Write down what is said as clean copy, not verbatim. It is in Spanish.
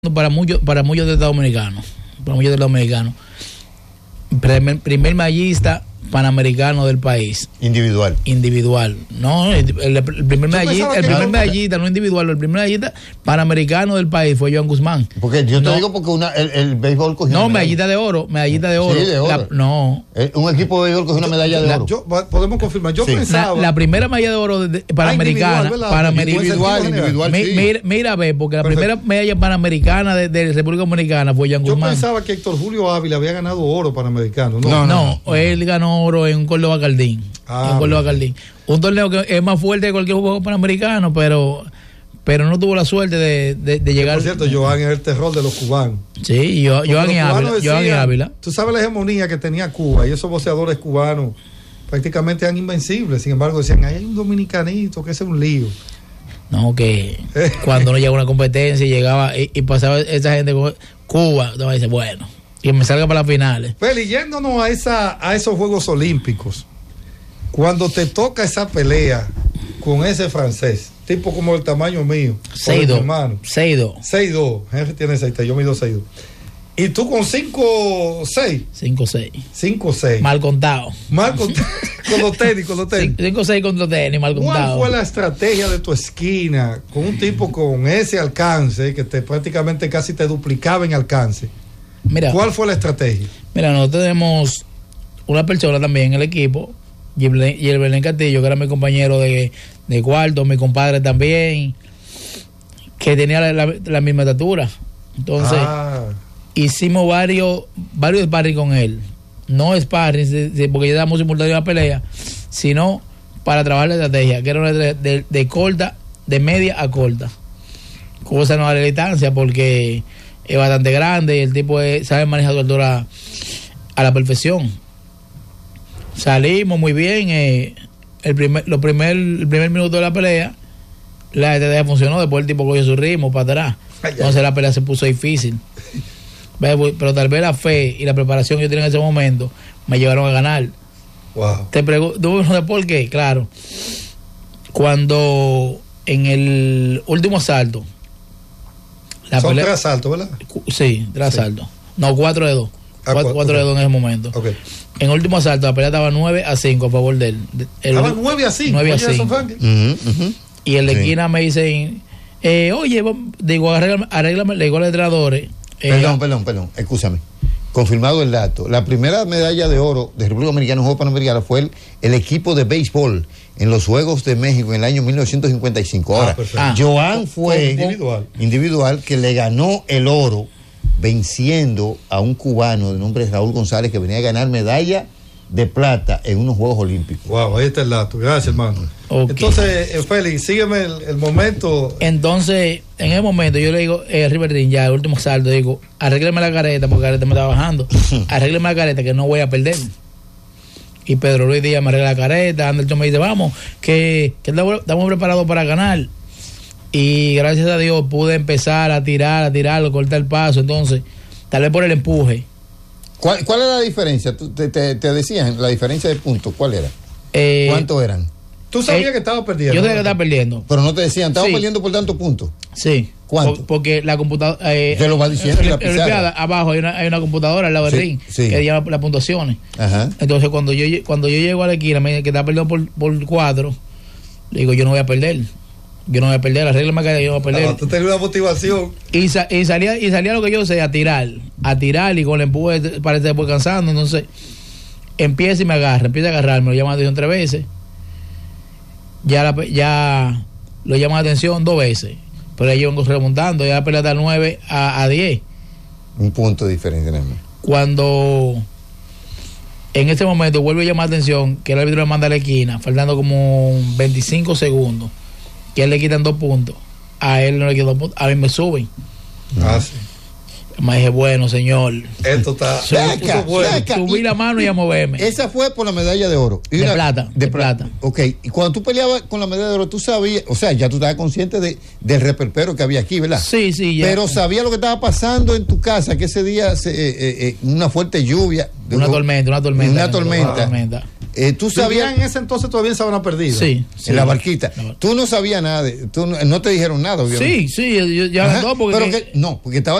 para muchos de los dominicanos. Primer medallista panamericano del país. Individual. No, el primer medallista, no individual, el primer medallista panamericano del país fue Joan Guzmán. Porque yo te digo porque el béisbol cogió. No, medallita de oro. Sí, de oro. Un equipo de béisbol cogió una medalla de oro. Podemos confirmar. Yo pensaba. La primera medalla de oro panamericana. Individual. Mira, ve, porque la primera medalla panamericana de República Dominicana fue Joan Guzmán. Yo pensaba que Héctor Julio Ávila había ganado oro panamericano. No, él ganó oro en un Córdoba Cardín. Un torneo que es más fuerte que cualquier juego panamericano, pero no tuvo la suerte de llegar. Por cierto, Joan es el terror de los cubanos. Sí, Joan y Ávila. Tú sabes la hegemonía que tenía Cuba y esos boxeadores cubanos prácticamente eran invencibles. Sin embargo, decían, hay un dominicanito que ese es un lío. No, que cuando uno llega a una competencia y llegaba y pasaba esa gente con Cuba, uno dice, bueno, y me salga para las finales. Feli, yéndonos a esos Juegos Olímpicos, cuando te toca esa pelea con ese francés, tipo como el tamaño mío, 6'2", Henry tiene 6'3", yo mido 6'2", y tú con 5'6", mal contado con los tenis 5'6" con los tenis, mal contado. ¿Cuál fue la estrategia de tu esquina con un tipo con ese alcance que prácticamente casi te duplicaba en alcance? Mira, ¿cuál fue la estrategia? Mira, nosotros tenemos una persona también en el equipo, Gilberto Castillo, que era mi compañero de cuarto, mi compadre también, que tenía la misma estatura. Entonces, hicimos varios sparring con él. No sparring, porque ya damos simultáneo a la pelea, sino para trabajar la estrategia, que era una de corta, de media a corta. Cosa no a la distancia, porque es bastante grande y el tipo sabe manejar su altura a la perfección. Salimos muy bien. El primer minuto de la pelea, la estrategia funcionó. Después el tipo cogió su ritmo para atrás. Entonces la pelea se puso difícil. Pero tal vez la fe y la preparación que yo tenía en ese momento me llevaron a ganar. Wow. Te pregunto por qué. Claro, cuando en el último asalto, son 3 asaltos, ¿verdad? Sí, 3 asaltos. No, 4 de 2. 4 de 2 en ese momento. Okay. En el último asalto la pelea estaba 9-5 a favor de él. Estaba 9-5. 9-5. Y en la esquina me dicen, oye, digo, arréglame, le digo a los entrenadores. Perdón, escúchame. Confirmado el dato. La primera medalla de oro de República Dominicana en un juego panamericano fue el equipo de béisbol en los Juegos de México en el año 1955. Ahora, Joan fue individual que le ganó el oro venciendo a un cubano de nombre Raúl González, que venía a ganar medalla de plata en unos Juegos Olímpicos. Wow, ahí está el dato. Gracias, hermano. Okay. Entonces, Félix, sígueme el momento. Entonces, en el momento yo le digo, Riverdin, ya el último salto, digo, arrégleme la careta, porque la careta me está bajando. Arrégleme la careta, que no voy a perder. Y Pedro Luis Díaz me arregla la careta. Anderson me dice, vamos, que estamos preparados para ganar. Y gracias a Dios pude empezar a tirarlo, cortar el paso. Entonces, tal vez por el empuje. ¿Cuál era la diferencia? Te decían la diferencia de puntos. ¿Cuál era? ¿Cuántos eran? Tú sabías que estaba perdiendo. Yo sabía que estaba perdiendo. Pero no te decían, estaba perdiendo por tantos puntos. Sí. ¿Cuánto? Porque la computadora. Te lo va diciendo en la pizarra. Abajo hay una computadora al lado del ring que llama las puntuaciones. Ajá. Entonces, cuando yo llego a la esquina, me dice que está perdiendo por 4. Le digo, yo no voy a perder. La regla me queda, yo no voy a perder. Tú tenías una motivación. Y salía lo que yo sé, a tirar y con el empuje parece después cansando. Entonces empieza a agarrarme, lo llama la atención 3 veces. Ya lo llama la atención 2 veces, pero ahí vengo remontando, ya la pelea está 9-10. Un punto de diferencia, ¿no? Cuando en ese momento vuelve a llamar la atención que el árbitro le manda a la esquina, faltando como 25 segundos, que a él le quitan 2 puntos, a él no le quitan 2 puntos, a mí me suben. Sí. Me dije, bueno, señor, esto está subí la mano y a moverme. Esa fue por la medalla de oro. De plata. Ok, y cuando tú peleabas con la medalla de oro, tú sabías, o sea, ya tú estabas consciente del reperpero que había aquí, ¿verdad? Sí, ya. Pero sabías lo que estaba pasando en tu casa, que ese día una fuerte lluvia. Una tormenta. Tú sabías. En ese entonces todavía en Sabana Perdida. Sí. En la barquita. No. Tú no sabías nada. No te dijeron nada, obviamente. Sí, ya no, porque. Pero porque estaba